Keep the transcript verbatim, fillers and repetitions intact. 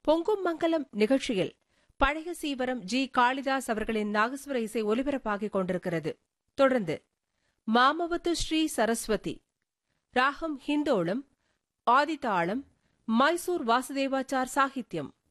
பொங்கும் மங்கலம் நிகழ்ச்சியில் பழைய சீவரம் ஜி காளிதாஸ் அவர்களின் நாகஸ்வர இசை ஒலிபரப்பாகிக் கொண்டிருக்கிறது. தொடர்ந்து மாமவத்து ஸ்ரீ சரஸ்வதி ராகம் ஹிந்தோளம், ஆதிதாளம், மைசூர் வாசுதேவாச்சார் சாகித்யம்.